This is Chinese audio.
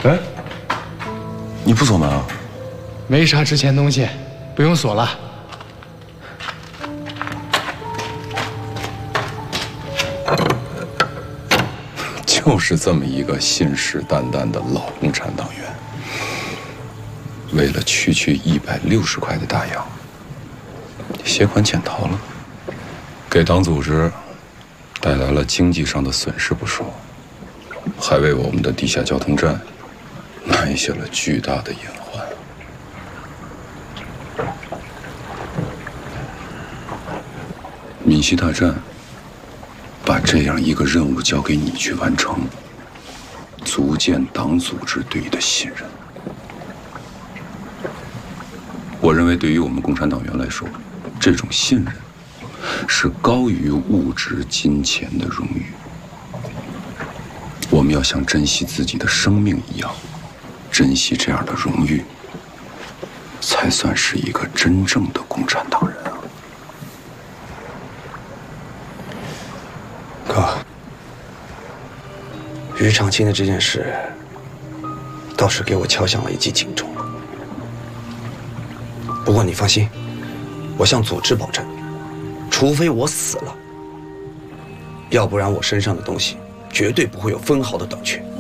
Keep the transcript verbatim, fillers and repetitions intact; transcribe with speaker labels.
Speaker 1: 哎，你不锁门啊？
Speaker 2: 没啥值钱东西，不用锁了。
Speaker 1: 就是这么一个信誓旦旦的老共产党员，为了区区一百六十块的大洋，携款潜逃了，给党组织带来了经济上的损失不说，还为我们的地下交通站埋下了巨大的隐患。闽西大战把这样一个任务交给你去完成，足见党组织对你的信任。我认为，对于我们共产党员来说，这种信任是高于物质金钱的荣誉。我们要像珍惜自己的生命一样，珍惜这样的荣誉，才算是一个真正的共产党人啊！
Speaker 3: 哥，于长青的这件事，倒是给我敲响了一记警钟。不过你放心，我向组织保证，除非我死了，要不然我身上的东西绝对不会有分毫的短缺。